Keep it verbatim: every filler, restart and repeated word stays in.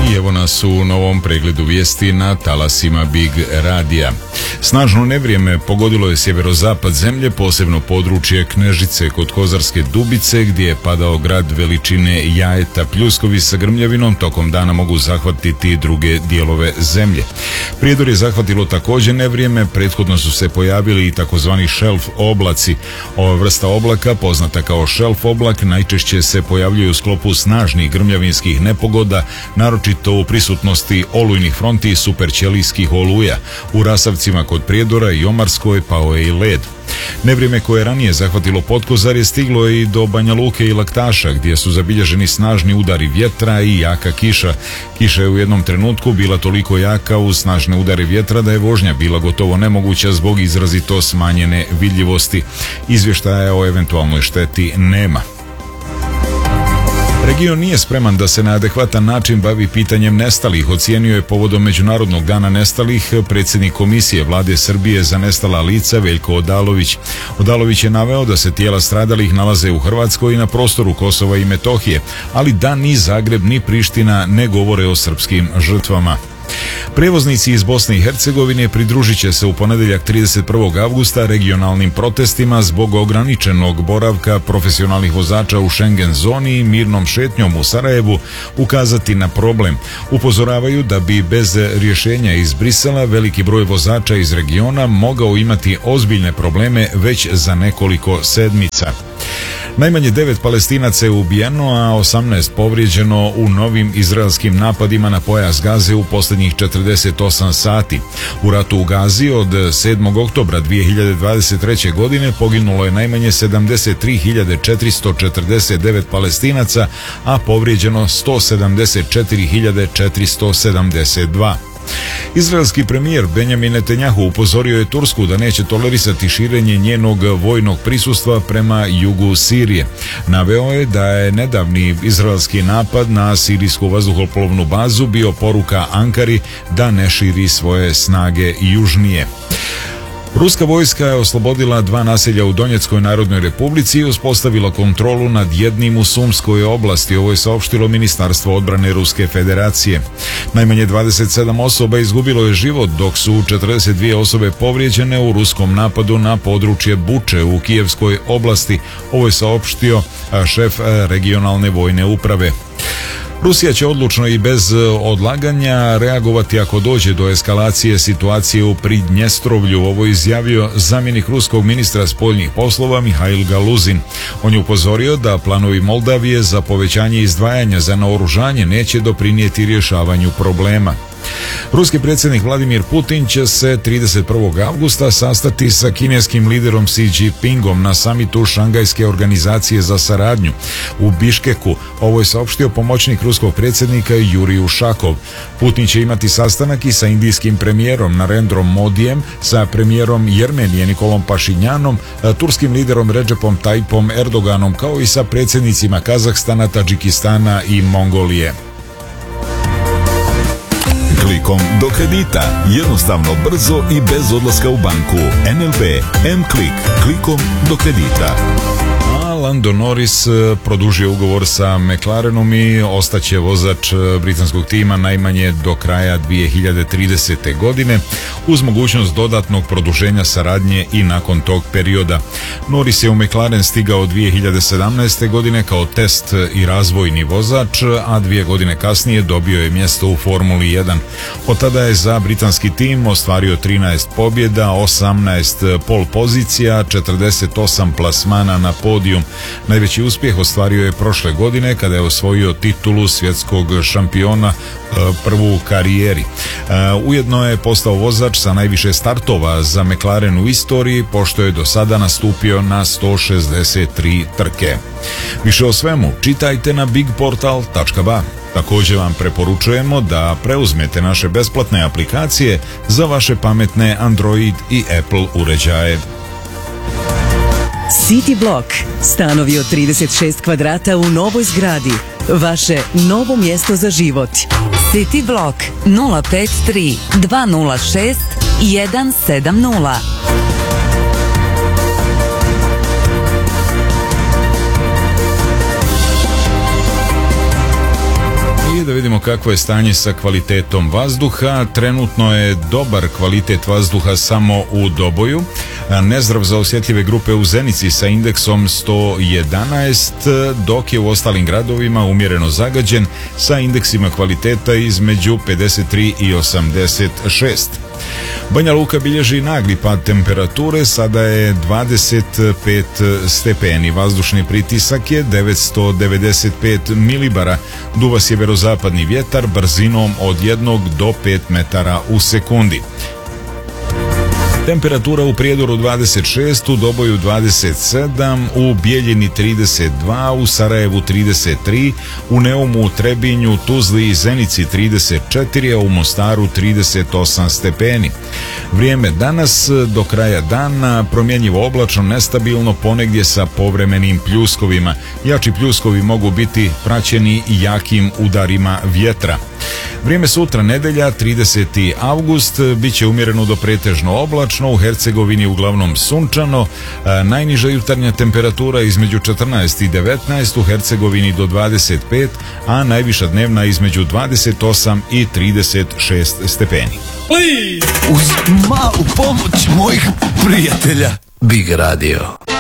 I evo nas u novom pregledu vijesti na talasima Big Radija. Snažno nevrijeme pogodilo je sjeverozapad zemlje, posebno područje Knežice kod Kozarske Dubice, gdje je padao grad veličine jajeta. Pljuskovi sa grmljavinom tokom dana mogu zahvatiti druge dijelove zemlje. Prijedor je zahvatilo također nevrijeme, prethodno su se pojavili i takozvani šelf oblaci. Ova vrsta oblaka, poznata kao šelf oblak, najčešće se pojavljuje u sklopu snažnih grmljavinskih nepogoda, naročito u prisutnosti olujnih fronti i superćelijskih oluja. U rasavcima kod Prijedora i Omarskoj pao je i led. Nevrijeme koje je ranije zahvatilo Potkozarje stiglo je i do Banja Luke i Laktaša, gdje su zabilježeni snažni udari vjetra i jaka kiša. Kiša je u jednom trenutku bila toliko jaka uz snažne udare vjetra da je vožnja bila gotovo nemoguća zbog izrazito smanjene vidljivosti. Izvještaja o eventualnoj šteti nema. Region nije spreman da se na adekvatan način bavi pitanjem nestalih, ocijenio je povodom Međunarodnog dana nestalih predsjednik Komisije Vlade Srbije za nestala lica Veljko Odalović. Odalović je naveo da se tijela stradalih nalaze u Hrvatskoj i na prostoru Kosova i Metohije, ali da ni Zagreb ni Priština ne govore o srpskim žrtvama. Prijevoznici iz Bosne i Hercegovine pridružit će se u ponedjeljak trideset prvog avgusta regionalnim protestima zbog ograničenog boravka profesionalnih vozača u Schengen zoni i mirnom šetnjom u Sarajevu ukazati na problem. Upozoravaju da bi bez rješenja iz Brisela veliki broj vozača iz regiona mogao imati ozbiljne probleme već za nekoliko sedmica. Najmanje devet Palestinaca je ubijeno, a osamnaest povrijeđeno u novim izraelskim napadima na pojas Gaze u posljednjih četrdeset osam sati. U ratu u Gazi od sedmog oktobra dvije hiljade dvadeset treće. godine poginulo je najmanje sedamdeset tri hiljade četiristo četrdeset devet Palestinaca, a povrijeđeno sto sedamdeset četiri hiljade četiristo sedamdeset dva. Izraelski premijer Benjamin Netanjahu upozorio je Tursku da neće tolerisati širenje njenog vojnog prisustva prema jugu Sirije. Naveo je da je nedavni izraelski napad na sirijsku vazduhoplovnu bazu bio poruka Ankari da ne širi svoje snage južnije. Ruska vojska je oslobodila dva naselja u Donjeckoj Narodnoj Republici i uspostavila kontrolu nad jednim u Sumskoj oblasti. Ovo je saopštilo Ministarstvo odbrane Ruske Federacije. Najmanje dvadeset sedam osoba izgubilo je život, dok su četrdeset dvije osobe povrijeđene u ruskom napadu na područje Buče u Kijevskoj oblasti. Ovo je saopštio šef regionalne vojne uprave. Rusija će odlučno i bez odlaganja reagovati ako dođe do eskalacije situacije u Pridnjestrovlju. Ovo je izjavio zamjenik ruskog ministra spoljnih poslova Mihail Galuzin. On je upozorio da planovi Moldavije za povećanje izdvajanja za naoružanje neće doprinijeti rješavanju problema. Ruski predsjednik Vladimir Putin će se trideset prvog avgusta sastati sa kineskim liderom Xi Jinpingom na samitu Šangajske organizacije za saradnju u Biškeku. Ovo je saopštio pomoćnik ruskog predsjednika Jurij Ušakov. Putin će imati sastanak i sa indijskim premijerom Narendrom Modijem, sa premijerom Jermenije Nikolom Pašinjanom, turskim liderom Redžepom Tayyipom Erdoganom, kao i sa predsjednicima Kazahstana, Tadžikistana i Mongolije. Klikom do kredita. Jednostavno, brzo i bez odlaska u banku. N L B M-Klik. Klikom do kredita. Lando Norris produžio ugovor sa McLarenom i ostaće vozač britanskog tima najmanje do kraja dvije hiljade tridesete. godine uz mogućnost dodatnog produženja saradnje i nakon tog perioda. Norris je u McLaren stigao dvije hiljade sedamnaeste. godine kao test i razvojni vozač, a dvije godine kasnije dobio je mjesto u Formuli jedan. Od tada je za britanski tim ostvario trinaest pobjeda, osamnaest pol pozicija, četrdeset osam plasmana na podijum. Najveći uspjeh ostvario je prošle godine kada je osvojio titulu svjetskog šampiona, prvu u karijeri. Ujedno je postao vozač sa najviše startova za McLaren u istoriji, pošto je do sada nastupio na sto šezdeset tri trke. Više o svemu čitajte na big portal tačka ba. Također vam preporučujemo da preuzmete naše besplatne aplikacije za vaše pametne Android i Apple uređaje. City Block. Stanovi od trideset šest kvadrata u novoj zgradi. Vaše novo mjesto za život. City Block nula pet tri dva nula šest jedan sedam nula. da vidimo kakvo je stanje sa kvalitetom vazduha. Trenutno je dobar kvalitet vazduha samo u Doboju, nezdrav za osjetljive grupe u Zenici sa indeksom sto jedanaest, dok je u ostalim gradovima umjereno zagađen sa indeksima kvaliteta između pedeset tri i osamdeset šest. Banja Luka bilježi nagli pad temperature, sada je dvadeset pet stepeni, vazdušni pritisak je devetsto devedeset pet milibara, duva sjeverozapadni vjetar brzinom od jednog do pet metara u sekundi. Temperatura u Prijedoru dvadeset šest, u Doboju dvadeset sedam, u Bijeljini trideset dva, u Sarajevu trideset tri, u Neumu, Trebinju, Tuzli i Zenici trideset četiri, a u Mostaru trideset osam stepeni. Vrijeme danas do kraja dana promjenjivo oblačno, nestabilno, ponegdje sa povremenim pljuskovima. Jači pljuskovi mogu biti praćeni jakim udarima vjetra. Vrijeme sutra, nedelja, trideseti avgust, bit će umjereno do pretežno oblačno, u Hercegovini uglavnom sunčano, najniža jutarnja temperatura između četrnaest i devetnaest, u Hercegovini do dvadeset pet, a najviša dnevna između dvadeset osam i trideset šest stepeni. Uz malu pomoć mojih prijatelja Big Radio.